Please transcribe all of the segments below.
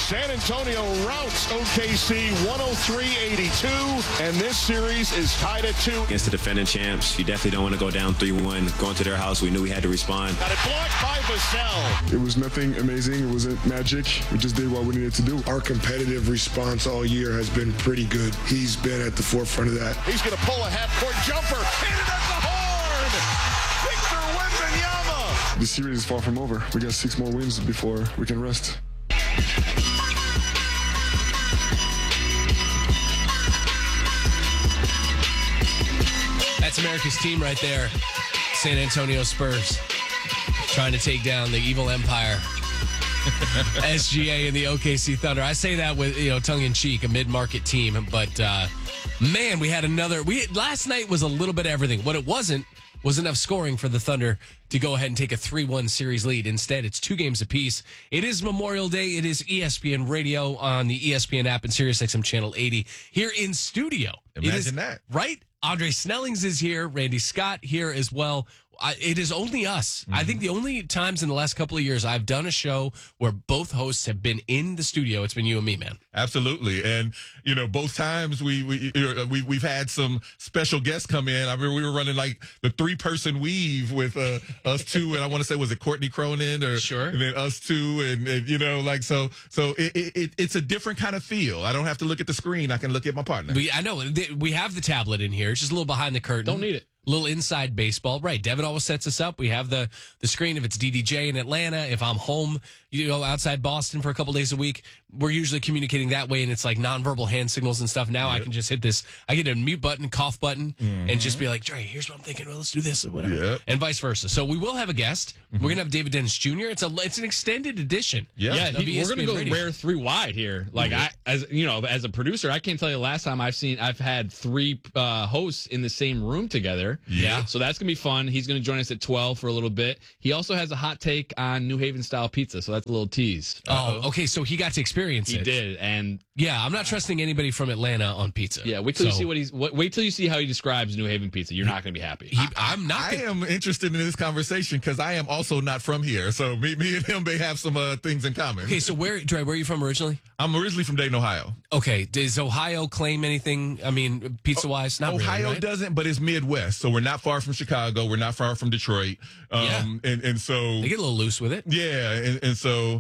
San Antonio routs OKC 103-82, and this series is tied at 2. Against the defending champs, you definitely don't want to go down 3-1. Going to their house, we knew we had to respond. Got it blocked by Vassell. It was nothing amazing. It wasn't magic. We just did what we needed to do. Our competitive response all year has been pretty good. He's been at the forefront of that. He's going to pull a half-court jumper. Hit it at the horn. Victor Wembanyama. The series is far from over. We got 6 more wins before we can rest. That's America's team right there. San Antonio Spurs trying to take down the evil empire. SGA and the OKC Thunder. I say that with, tongue in cheek, a mid-market team, but man, we had another. Last night was a little bit of everything. What it wasn't was enough scoring for the Thunder to go ahead and take a 3-1 series lead. Instead, it's 2 games apiece. It is Memorial Day. It is ESPN Radio on the ESPN app and SiriusXM Channel 80 here in studio. Imagine that. Right? Andre Snellings is here. Randy Scott here as well. It is only us. Mm-hmm. I think the only times in the last couple of years I've done a show where both hosts have been in the studio, it's been you and me, man. Absolutely. And, both times we've had some special guests come in. I remember we were running like the 3-person weave with us two, and I want to say, was it Courtney Cronin or sure, and then us two, and so it's a different kind of feel. I don't have to look at the screen. I can look at my partner. I know we have the tablet in here. It's just a little behind the curtain. Don't need it. Little inside baseball. Right. Devin always sets us up. We have the screen if it's DDJ in Atlanta. If I'm home, outside Boston for a couple days a week, we're usually communicating that way, and it's like nonverbal hand signals and stuff. Now I can just hit this. I get a mute button, cough button, and just be like, Dre, here's what I'm thinking. Well, let's do this or whatever. Yep. And vice versa. So we will have a guest. We're going to have David Dennis Jr. It's an extended edition. Yeah, we're going to go Radio. rare 3 wide here. Like as a producer, I can't tell you the last time I've had 3 hosts in the same room together. Yeah. So that's going to be fun. He's going to join us at 12 for a little bit. He also has a hot take on New Haven style pizza, so that's a little tease. Oh, okay. So he got to experience it. He did, and yeah, I'm not trusting anybody from Atlanta on pizza. Yeah, wait till you see wait till you see how he describes New Haven pizza. You're not going to be happy. I am interested in this conversation because I am also not from here, so me and him may have some things in common. Okay, so where are you from originally? I'm originally from Dayton, Ohio. Okay, does Ohio claim anything? I mean, pizza wise, not Ohio really, right? doesn't, but it's Midwest, so we're not far from Chicago. We're not far from Detroit. And so they get a little loose with it. Yeah, and so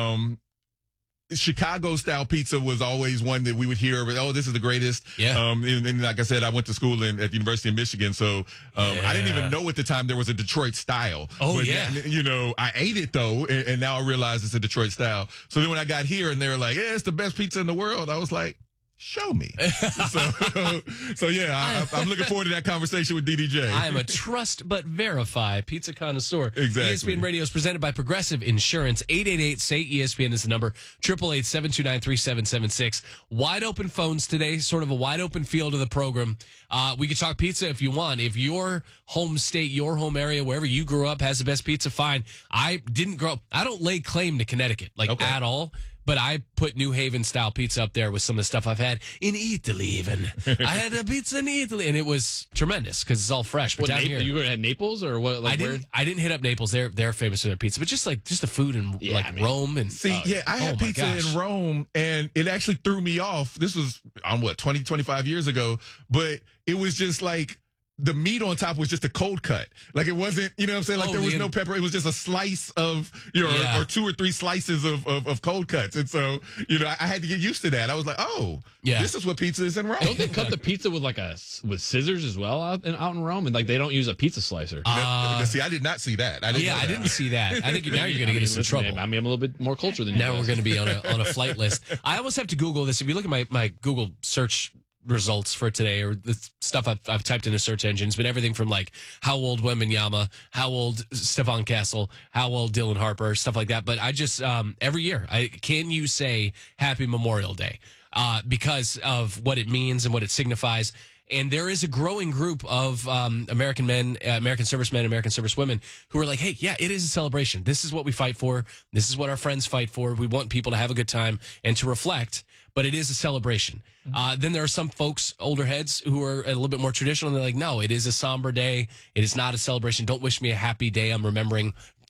Chicago style pizza was always one that we would hear. Oh, this is the greatest. Yeah. And like I said, I went to school at the University of Michigan, so I didn't even know at the time there was a Detroit style. Oh, but yeah. I ate it though, and now I realize it's a Detroit style. So then when I got here and they were like, "Yeah, it's the best pizza in the world," I was like, show me. so yeah, I'm looking forward to that conversation with DDJ. I am a trust but verify pizza connoisseur. Exactly. ESPN Radio is presented by Progressive Insurance. 888-SAY-ESPN is the number. 888-729-3776. Wide open phones today, sort of a wide open field of the program. We could talk pizza if you want. If your home state, your home area, wherever you grew up has the best pizza, fine. I didn't grow up. I don't lay claim to Connecticut, at all. But I put New Haven style pizza up there with some of the stuff I've had in Italy. Even I had a pizza in Italy, and it was tremendous because it's all fresh. But down here, you had Naples or what? I didn't hit up Naples. They're famous for their pizza, but just the food in Rome and I had pizza in Rome, and it actually threw me off. This was on 25 years ago, but it was just like the meat on top was just a cold cut. Like it wasn't, you know what I'm saying? Like there was no pepper. It was just a slice of, or 2 or 3 slices of cold cuts. And so, I had to get used to that. I was like, this is what pizza is in Rome. Don't they cut the pizza with with scissors as well out in Rome? And they don't use a pizza slicer. See, I did not see that. I didn't see that. I think now you're going to get us in trouble. I'm a little bit more cultured than you. Now we're going to be on a flight list. I almost have to Google this. If you look at my Google search results for today, or the stuff I've typed into search engines, but everything from like how old Wembanyama, how old Stephon Castle, how old Dylan Harper, stuff like that. But I just every year, can you say Happy Memorial Day because of what it means and what it signifies. And there is a growing group of American men, American servicemen, American servicewomen who are like, hey, yeah, it is a celebration. This is what we fight for. This is what our friends fight for. We want people to have a good time and to reflect, but it is a celebration. Then there are some folks, older heads, who are a little bit more traditional. And they're like, no, it is a somber day. It is not a celebration. Don't wish me a happy day. I'm remembering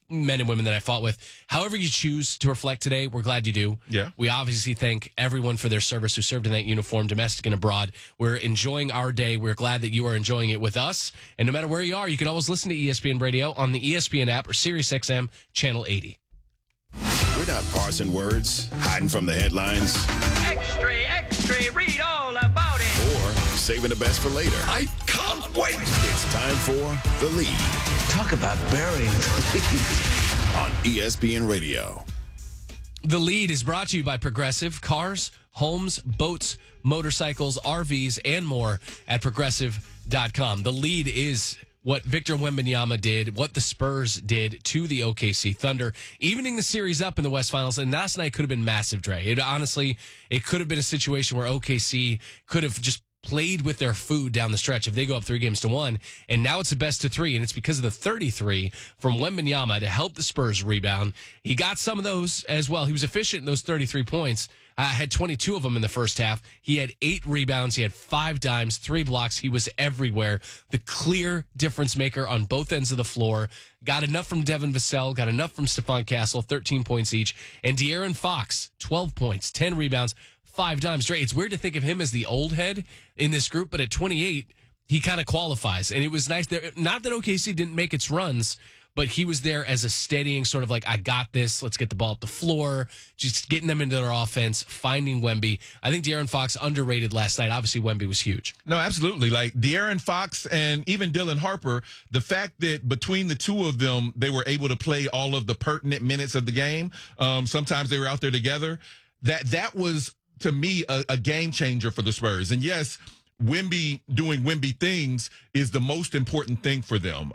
men and women that I fought with. However you choose to reflect today, we're glad you do. Yeah. We obviously thank everyone for their service who served in that uniform, domestic and abroad. We're enjoying our day. We're glad that you are enjoying it with us. And no matter where you are, you can always listen to ESPN Radio on the ESPN app or SiriusXM Channel 80. We're not parsing words, hiding from the headlines, Extra, extra, read all about it. or saving the best for later. I can't wait. It's time for The Lead Talk about burying the lead. on ESPN Radio. The Lead is brought to you by Progressive. Cars, homes, boats, motorcycles, RVs, and more at Progressive.com. The Lead is what Victor Wembanyama did, what the Spurs did to the OKC Thunder, evening the series up in the West Finals. And last night could have been massive, Dre. It could have been a situation where OKC could have just played with their food down the stretch if they go up 3-1. And now it's a best of 3, and it's because of the 33 from Wembanyama to help the Spurs rebound. He got some of those as well. He was efficient in those 33 points. Had 22 of them in the first half. He had 8 rebounds. He had 5 dimes, 3 blocks. He was everywhere. The clear difference maker on both ends of the floor. Got enough from Devin Vassell. Got enough from Stephon Castle, 13 points each. And De'Aaron Fox, 12 points, 10 rebounds, 5 dimes. Dre, it's weird to think of him as the old head in this group, but at 28, he kind of qualifies. And it was nice. Not that OKC didn't make its runs, but he was there as a steadying sort of like, I got this. Let's get the ball up the floor. Just getting them into their offense, finding Wemby. I think De'Aaron Fox underrated last night. Obviously, Wemby was huge. No, absolutely. Like De'Aaron Fox and even Dylan Harper, the fact that between the two of them, they were able to play all of the pertinent minutes of the game. Sometimes they were out there together. That was, to me, a game changer for the Spurs. And yes, Wemby doing Wemby things is the most important thing for them.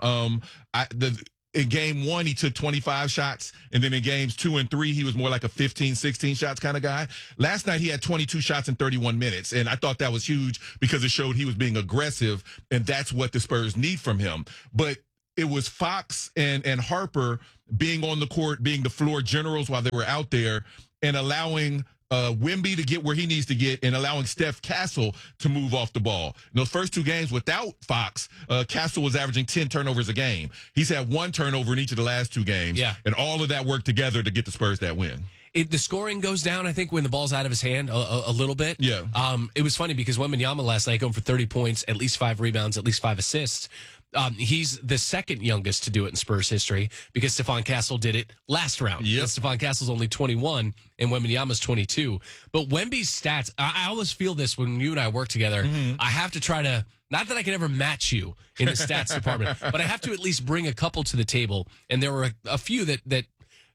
In game 1, he took 25 shots, and then in games 2 and 3, he was more like a 15, 16 shots kind of guy. Last night, he had 22 shots in 31 minutes, and I thought that was huge because it showed he was being aggressive, and that's what the Spurs need from him. But it was Fox and Harper being on the court, being the floor generals while they were out there, and allowing Wemby to get where he needs to get and allowing Steph Castle to move off the ball. In those first 2 games without Fox, Castle was averaging 10 turnovers a game. He's had 1 turnover in each of the last 2 games. Yeah. And all of that worked together to get the Spurs that win. The scoring goes down, I think, when the ball's out of his hand a little bit. Yeah. It was funny because Wembanyama last night going for 30 points, at least 5 rebounds, at least 5 assists. He's the second youngest to do it in Spurs history because Stephon Castle did it last round. Yep. Stephon Castle's only 21 and Wembanyama's 22. But Wemby's stats, I always feel this when you and I work together. Mm-hmm. I have to try to, not that I can ever match you in the stats department, but I have to at least bring a couple to the table. And there were a few that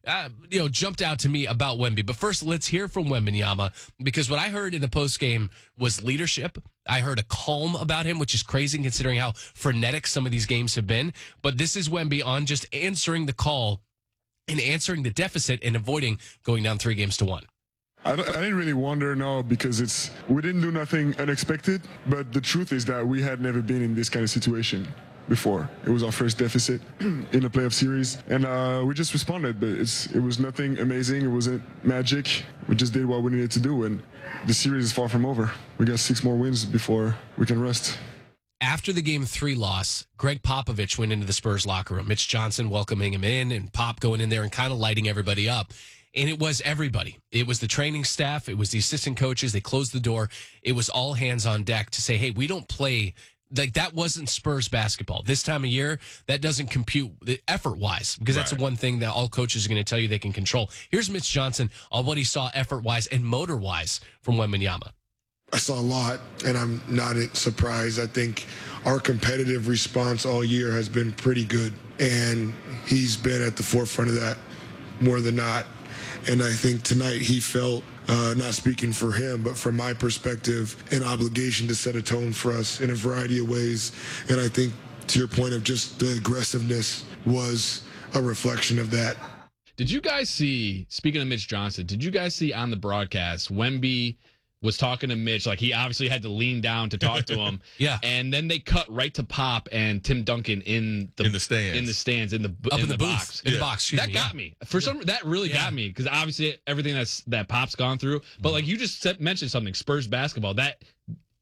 jumped out to me about Wemby. But first, let's hear from Wembanyama, because what I heard in the postgame was leadership. I heard a calm about him, which is crazy considering how frenetic some of these games have been. But this is Wemby on just answering the call and answering the deficit and avoiding going down 3-1. I didn't really wonder, no, because we didn't do nothing unexpected. But the truth is that we had never been in this kind of situation before. It was our first deficit in a playoff series, and we just responded. But it was nothing amazing. It wasn't magic. We just did what we needed to do, and the series is far from over. We got 6 more wins before we can rest. After the Game 3 loss, Greg Popovich went into the Spurs locker room. Mitch Johnson welcoming him in, and Pop going in there and kind of lighting everybody up. And it was everybody. It was the training staff. It was the assistant coaches. They closed the door. It was all hands on deck to say, hey, we don't play. Like, that wasn't Spurs basketball. This time of year, that doesn't compute effort-wise, because that's the one thing that all coaches are going to tell you they can control. Here's Mitch Johnson on what he saw effort-wise and motor-wise from Wembanyama. I saw a lot, and I'm not surprised. I think our competitive response all year has been pretty good, and he's been at the forefront of that more than not. And I think tonight he felt, not speaking for him, but from my perspective, an obligation to set a tone for us in a variety of ways. And I think, to your point of just the aggressiveness, was a reflection of that. Did you guys see, speaking of Mitch Johnson, did you guys see on the broadcast, Wemby was talking to Mitch, like he obviously had to lean down to talk to him. Yeah. And then they cut right to Pop and Tim Duncan in the stands, in the box. In the box. That got me. For some, that really got me, because obviously everything that Pop's gone through. But like you just mentioned something, Spurs basketball, that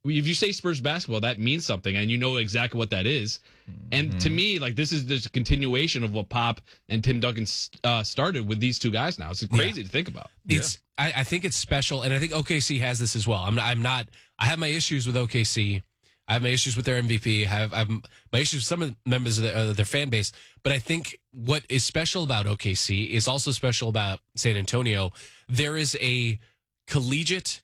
if you say Spurs basketball, that means something, and you know exactly what that is. And to me, like, this is just a continuation of what Pop and Tim Duncan started with these two guys now. It's crazy to think about. I think it's special, and I think OKC has this as well. I have my issues with OKC. I have my issues with their MVP. I have my issues with some of the members of their fan base. But I think what is special about OKC is also special about San Antonio. There is a collegiate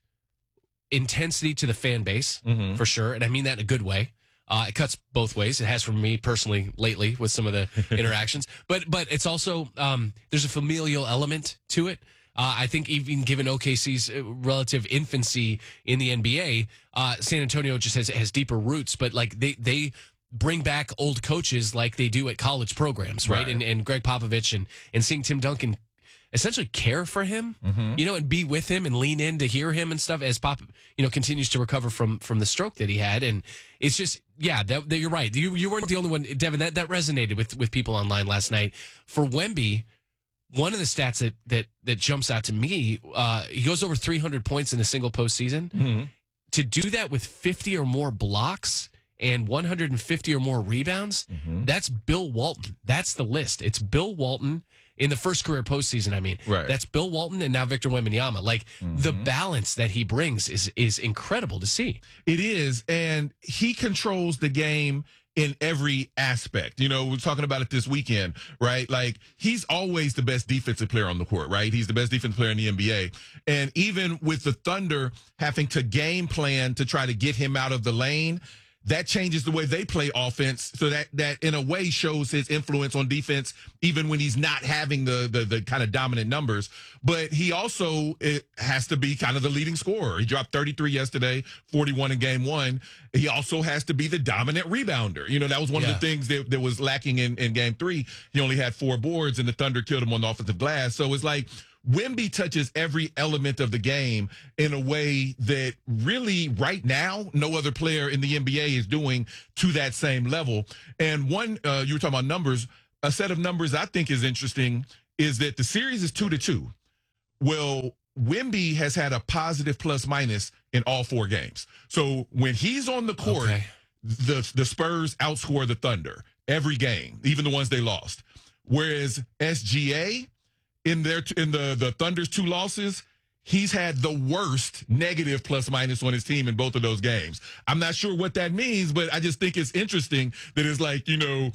intensity to the fan base, for sure, and I mean that in a good way. It cuts both ways. It has for me personally lately with some of the interactions. But it's also there's a familial element to it. I think even given OKC's relative infancy in the NBA, San Antonio just has deeper roots. But like they bring back old coaches like they do at college programs, right? And Greg Popovich and seeing Tim Duncan essentially care for him, and be with him and lean in to hear him and stuff as Pop, continues to recover from the stroke that he had. And it's just, that you're right. You weren't the only one, Devin, that resonated with people online last night. For Wemby, one of the stats that jumps out to me, he goes over 300 points in a single postseason. To do that with 50 or more blocks and 150 or more rebounds, that's Bill Walton. That's the list. It's Bill Walton in the first career postseason. I mean, that's Bill Walton and now Victor Wembanyama. Like the balance that he brings is incredible to see. It is, and he controls the game in every aspect. We're talking about it this weekend, right? Like, he's always the best defensive player on the court, right? He's the best defensive player in the NBA. And even with the Thunder having to game plan to try to get him out of the lane, that changes the way they play offense. So that in a way shows his influence on defense, even when he's not having the kind of dominant numbers. But he also has to be kind of the leading scorer. He dropped 33 yesterday, 41 in game one. He also has to be the dominant rebounder. That was one of the things that was lacking in game three. He only had 4 boards and the Thunder killed him on the offensive glass. So it's like, Wemby touches every element of the game in a way that really right now no other player in the NBA is doing to that same level. And one, you were talking about numbers, a set of numbers I think is interesting is that the series is 2-2. Well, Wemby has had a positive plus minus in all 4 games. So when he's on the court, the Spurs outscore the Thunder every game, even the ones they lost. Whereas SGA, in the Thunder's 2 losses, he's had the worst negative plus minus on his team in both of those games. I'm not sure what that means, but I just think it's interesting that it's like,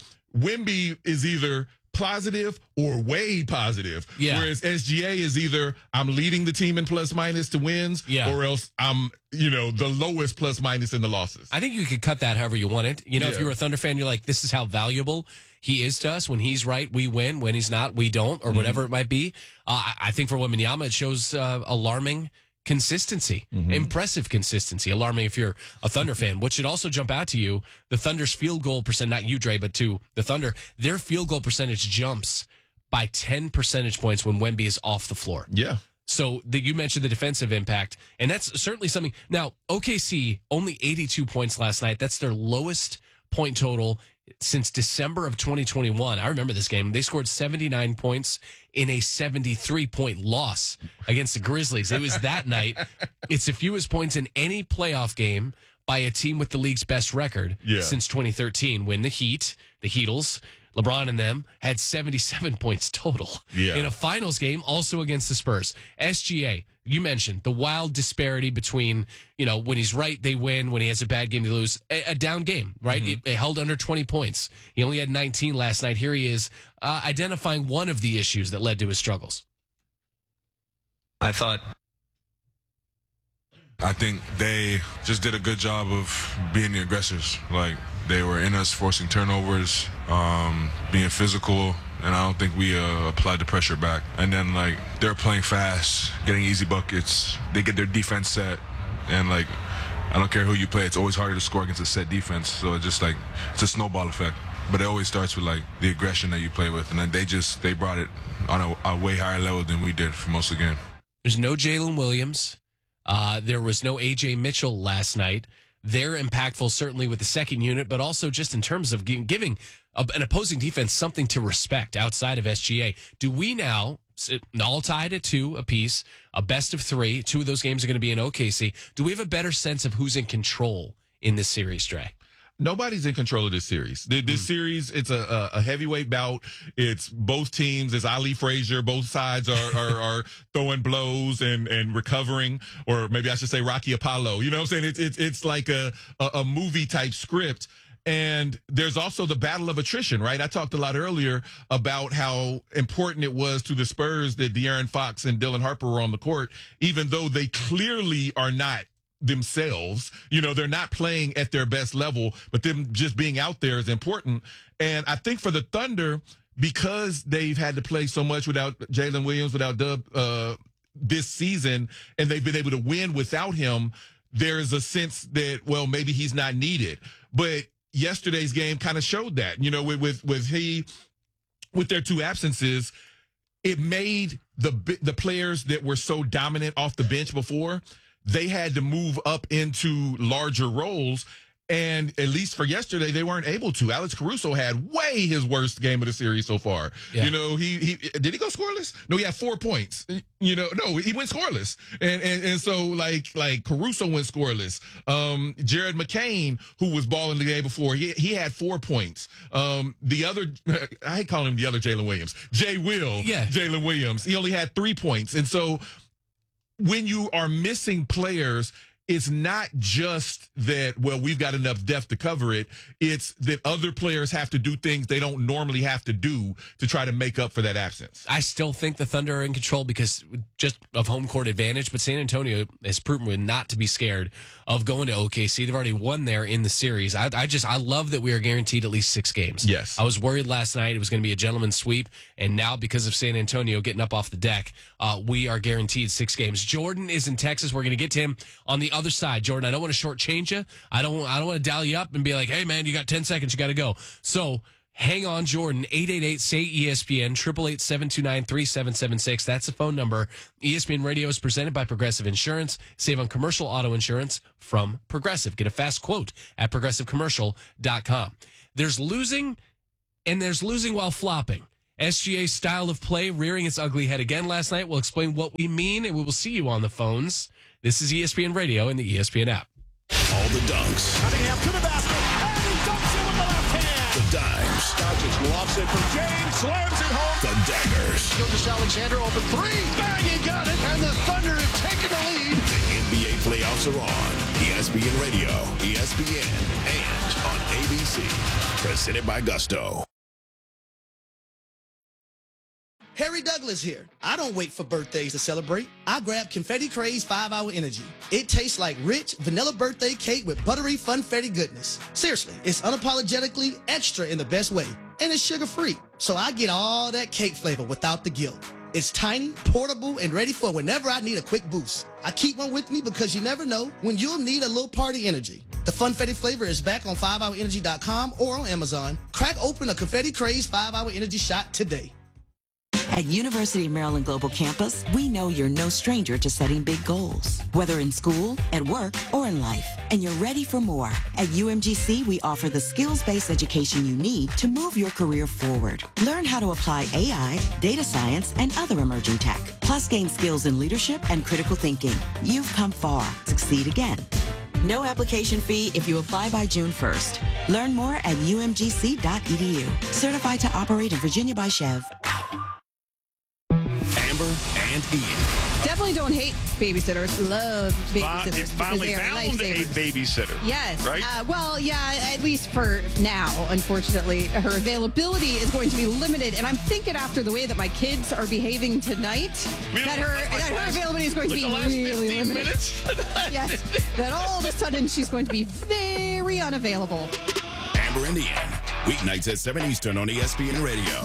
Wemby is either positive or way positive. Whereas SGA is either I'm leading the team in plus minus to wins or else I'm, the lowest plus minus in the losses. I think you could cut that however you want it. If you're a Thunder fan, you're like, this is how valuable he is to us. When he's right, we win. When he's not, we don't, or whatever it might be. I think for Wembanyama, it shows alarming consistency, impressive consistency. Alarming if you're a Thunder fan. What should also jump out to you, the Thunder's field goal percent, not you, Dre, but to the Thunder, their field goal percentage jumps by 10 percentage points when Wemby is off the floor. So you mentioned the defensive impact, and that's certainly something. Now, OKC, only 82 points last night. That's their lowest point total since December of 2021. I remember this game. They scored 79 points in a 73-point loss against the Grizzlies. It was that night. It's the fewest points in any playoff game by a team with the league's best record since 2013, when the Heatles, LeBron and them, had 77 points total in a finals game, also against the Spurs. SGA, you mentioned the wild disparity between, when he's right, they win. When he has a bad game, they lose. A down game, right? It held under 20 points. He only had 19 last night. Here he is identifying one of the issues that led to his struggles. I think they just did a good job of being the aggressors. Like, they were in us, forcing turnovers, being physical, and I don't think we applied the pressure back. And then, they're playing fast, getting easy buckets. They get their defense set, and, I don't care who you play, it's always harder to score against a set defense. So it's just, it's a snowball effect. But it always starts with, the aggression that you play with. And then they brought it on a way higher level than we did for most of the game. There's no Jalen Williams. There was no A.J. Mitchell last night. They're impactful, certainly with the second unit, but also just in terms of giving an opposing defense something to respect outside of SGA. Do we now, all tied at 2 apiece, a best of 3. 2 of those games are going to be in OKC. Do we have a better sense of who's in control in this series, Dre? Nobody's in control of this series. This series, it's a heavyweight bout. It's both teams. It's Ali Frazier. Both sides are throwing blows and recovering, or maybe I should say Rocky Apollo. You know what I'm saying? It's like a movie type script. And there's also the battle of attrition, right? I talked a lot earlier about how important it was to the Spurs that De'Aaron Fox and Dylan Harper were on the court, even though they clearly are not themselves. You know, they're not playing at their best level, but them just being out there is important. And I think for the Thunder, because they've had to play so much without Jalen Williams, without Dub this season, and they've been able to win without him, there's a sense that, well, maybe he's not needed. But yesterday's game kind of showed that, you know, with their 2 absences, it made the players that were so dominant off the bench before, they had to move up into larger roles. And at least for yesterday, they weren't able to. Alex Caruso had way his worst game of the series so far. Yeah. You know, he did he go scoreless? No, he had 4 points. You know, no, he went scoreless. And so like Caruso went scoreless. Jared McCain, who was balling the game before, he had 4 points. The other, I hate calling him the other Jalen Williams, Jalen Williams, he only had 3 points. And so when you are missing players, it's not just that, well, we've got enough depth to cover it. It's that other players have to do things they don't normally have to do to try to make up for that absence. I still think the Thunder are in control because just of home court advantage, but San Antonio has proven not to be scared of going to OKC. They've already won there in the series. I love that we are guaranteed at least 6 games. Yes. I was worried last night it was going to be a gentleman's sweep, and now because of San Antonio getting up off the deck, we are guaranteed 6 games. Jordan is in Texas. We're going to get to him on the other side. Jordan, I don't want to shortchange you. I don't want to dial you up and be like, hey, man, you got 10 seconds. You got to go. So hang on, Jordan. 888-SAY-ESPN, 888-729-3776. That's the phone number. ESPN Radio is presented by Progressive Insurance. Save on commercial auto insurance from Progressive. Get a fast quote at progressivecommercial.com. There's losing, and there's losing while flopping. SGA's style of play rearing its ugly head again last night. We'll explain what we mean, and we will see you on the phones. This is ESPN Radio and the ESPN app. All the dunks. Cunningham to the basket, and he dunks it with the left hand. The dimes. Doncic lofts it from James, slams it home. The daggers. Gilgeous-Alexander open 3. Bang, he got it, and the Thunder have taken the lead. The NBA playoffs are on. ESPN Radio, ESPN, and on ABC. Presented by Gusto. Harry Douglas here. I don't wait for birthdays to celebrate. I grab Confetti Craze 5-Hour Energy. It tastes like rich vanilla birthday cake with buttery funfetti goodness. Seriously, it's unapologetically extra in the best way. And it's sugar-free, so I get all that cake flavor without the guilt. It's tiny, portable, and ready for whenever I need a quick boost. I keep one with me because you never know when you'll need a little party energy. The funfetti flavor is back on 5hourenergy.com or on Amazon. Crack open a Confetti Craze 5-Hour Energy shot today. At University of Maryland Global Campus, we know you're no stranger to setting big goals, whether in school, at work, or in life, and you're ready for more. At UMGC, we offer the skills-based education you need to move your career forward. Learn how to apply AI, data science, and other emerging tech, plus gain skills in leadership and critical thinking. You've come far. Succeed again. No application fee if you apply by June 1st. Learn more at umgc.edu. Certified to operate in Virginia by Chev. Amber and Ian. Definitely don't hate babysitters. Love babysitters. You finally found a babysitter. Yes. Right? Well, yeah, at least for now, unfortunately. Her availability is going to be limited. And I'm thinking after the way that my kids are behaving tonight, that her availability is going to be really limited. Minutes? Yes. That all of a sudden she's going to be very unavailable. Amber and Ian. Weeknights at 7 Eastern on ESPN Radio.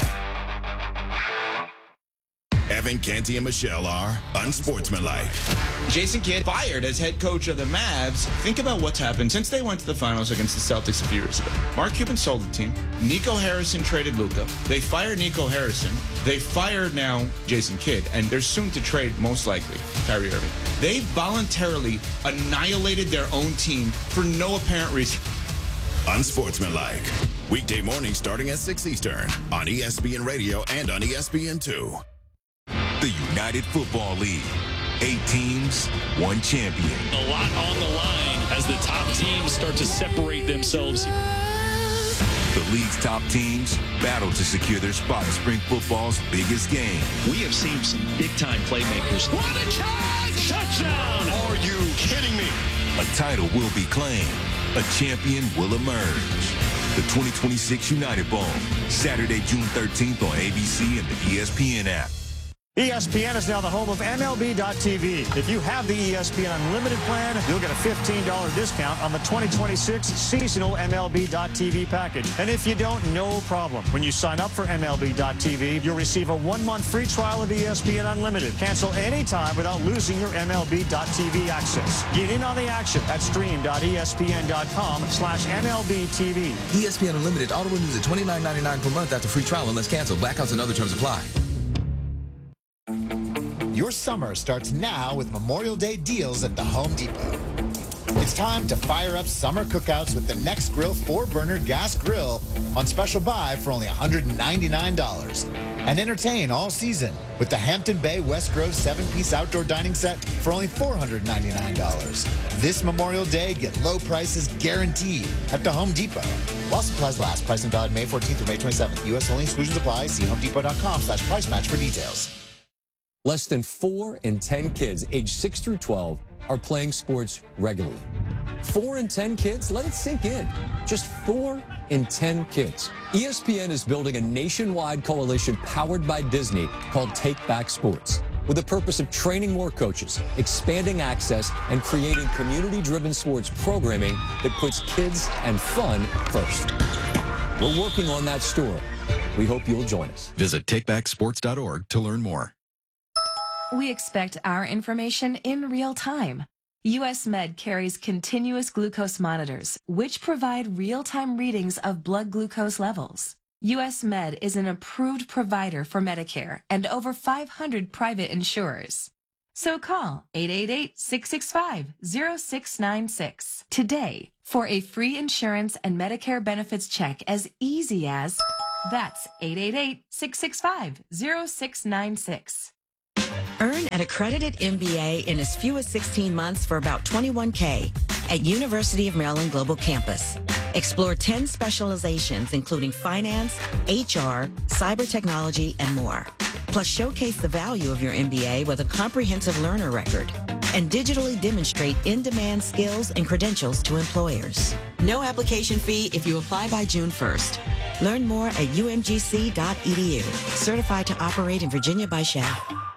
Evan, Canty, and Michelle are unsportsmanlike. Jason Kidd fired as head coach of the Mavs. Think about what's happened since they went to the finals against the Celtics a few years ago. Mark Cuban sold the team. Nico Harrison traded Luka. They fired Nico Harrison. They fired now Jason Kidd, and they're soon to trade, most likely, Kyrie Irving. They voluntarily annihilated their own team for no apparent reason. Unsportsmanlike. Weekday morning starting at 6 Eastern on ESPN Radio and on ESPN2. The United Football League. 8 teams, 1 champion. A lot on the line as the top teams start to separate themselves. The league's top teams battle to secure their spot in spring football's biggest game. We have seen some big-time playmakers. What a catch! Touchdown! Are you kidding me? A title will be claimed. A champion will emerge. The 2026 United Bowl, Saturday, June 13th on ABC and the ESPN app. ESPN is now the home of MLB.tv. If you have the ESPN Unlimited plan, you'll get a $15 discount on the 2026 seasonal MLB.tv package. And if you don't, no problem. When you sign up for MLB.tv, you'll receive a 1-month free trial of ESPN Unlimited. Cancel anytime without losing your MLB.tv access. Get in on the action at stream.espn.com/MLBTV. ESPN Unlimited auto renews at $29.99 per month after free trial unless canceled. Blackouts and other terms apply. Your summer starts now with Memorial Day deals at the Home Depot. It's time to fire up summer cookouts with the Next Grill 4-burner gas grill on special buy for only $199. And entertain all season with the Hampton Bay West Grove 7-piece outdoor dining set for only $499. This Memorial Day, get low prices guaranteed at the Home Depot. While supplies last, pricing valid May 14th through May 27th. U.S. only, exclusions apply. See homedepot.com/price match for details. Less than 4 in 10 kids aged 6 through 12 are playing sports regularly. 4 in 10 kids? Let it sink in. Just 4 in 10 kids. ESPN is building a nationwide coalition powered by Disney called Take Back Sports, with the purpose of training more coaches, expanding access, and creating community-driven sports programming that puts kids and fun first. We're working on that story. We hope you'll join us. Visit takebacksports.org to learn more. We expect our information in real time. US Med carries continuous glucose monitors, which provide real-time readings of blood glucose levels. US Med is an approved provider for Medicare and over 500 private insurers. So call 888-665-0696 today for a free insurance and Medicare benefits check as easy as, that's 888-665-0696. Earn an accredited MBA in as few as 16 months for about $21K at University of Maryland Global Campus. Explore 10 specializations, including finance, HR, cyber technology, and more. Plus, showcase the value of your MBA with a comprehensive learner record and digitally demonstrate in-demand skills and credentials to employers. No application fee if you apply by June 1st. Learn more at umgc.edu. Certified to operate in Virginia by SHAP.